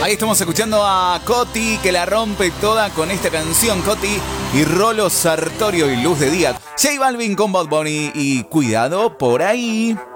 Ahí estamos escuchando a Coti, que la rompe toda con esta canción. Coti y Rolo Sartorio y Luz de Día. J Balvin con Bad Bunny y Cuidado por ahí.